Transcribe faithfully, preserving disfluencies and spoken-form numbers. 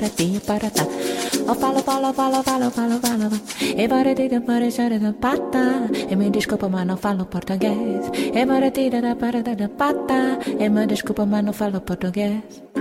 para ti, para tá. Eu falo, falo, falo, falo, falo, falo. E para ti, para chora da pata. E me desculpa, mas não falo português. E para ti, para da pata. E me desculpa, mas não falo português.